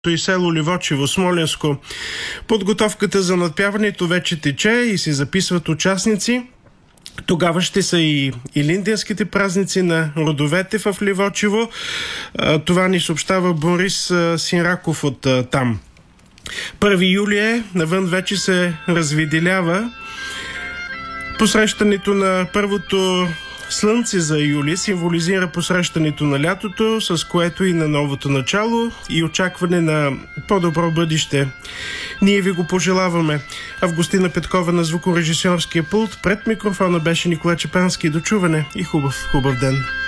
и село Ливочево, Смолянско. Подготовката за надпяването вече тече и се записват участници. Тогава ще са и илинденските празници на родовете в Ливочево. Това ни съобщава Борис Синраков от там. 1 юли е, навън вече се развиделява. Посрещането на първото слънце за юли символизира посрещането на лятото, с което и на новото начало и очакване на по-добро бъдеще. Ние ви го пожелаваме. Августина Петкова на звукорежисьорския пулт. Пред микрофона беше Николай Чепански. До чуване и хубав ден.